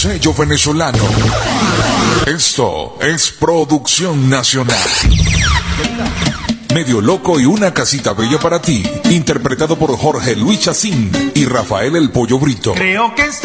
sello venezolano. Esto es producción nacional. Medio Loco y una casita bella para ti, interpretado por Jorge Luis Chacín y Rafael el Pollo Brito. Creo que estoy